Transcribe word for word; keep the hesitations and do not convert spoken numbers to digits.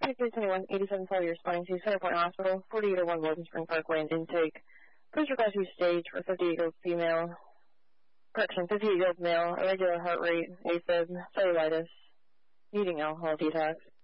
twenty-three twenty-one, eighty-seven twelve, you're responding to Center Point Hospital, forty-eight oh one Logan Spring Parkway, and intake. Please request restage for fifty-eight-year-old female, correction, fifty-eight-year-old male, irregular heart rate, AFib, cellulitis, needing alcohol detox.